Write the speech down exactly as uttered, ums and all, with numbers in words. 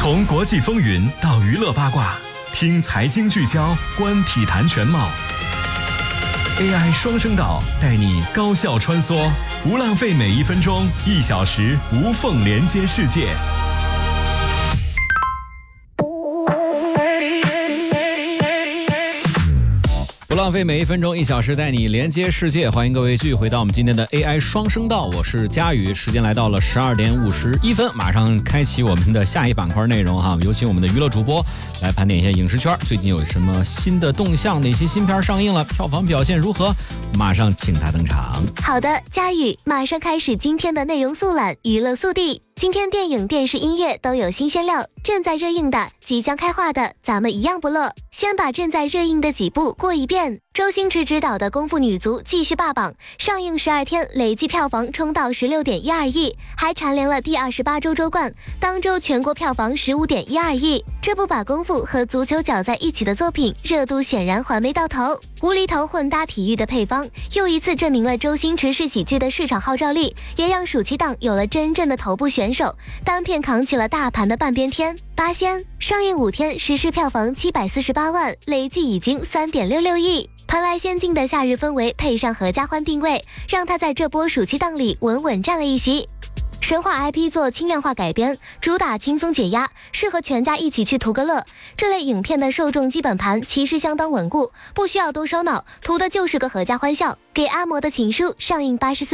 从国际风云到娱乐八卦，听财经聚焦，观体坛全貌。A I 双声道带你高效穿梭，无浪费每一分钟，一小时无缝连接世界。 不浪费每一分钟，一小时带你连接世界。欢迎各位继续回到我们今天的 A I 双声道，我是佳宇。时间来到了十二点五十一分，马上开启我们的下一板块内容哈。有请我们的娱乐主播来盘点一下影视圈最近有什么新的动向，哪些新片上映了，票房表现如何？马上请他登场。 好的，佳宇，马上开始今天的内容速览，娱乐速递。今天电影、电视、音乐都有新鲜料，正在热映的、即将开画的，咱们一样不落。先把正在热映的几部过一遍。周星驰执导的《功夫女足》继续霸榜，上映十二天累计票房冲到十六点一二亿，还蝉联了第二十八周周冠，当周全国票房十五点一二亿。这部把功夫和足球搅在一起的作品，热度显然还没到头。无厘头混搭体育的配方，又一次证明了周星驰是喜剧的市场号召力，也让暑期档有了真正的头部选手，单片扛起了大盘的半边天。八仙上映五天，实时票房七百四十八万，累计已经三点六六亿。蓬莱仙境的夏日氛围配上合家欢定位，让他在这波暑期档里稳稳占了一席。神话 I P 做轻量化改编，主打轻松解压，适合全家一起去图个乐。这类影片的受众基本盘其实相当稳固，不需要多烧脑，图的就是个合家欢笑。给阿嬷的情书上映八十四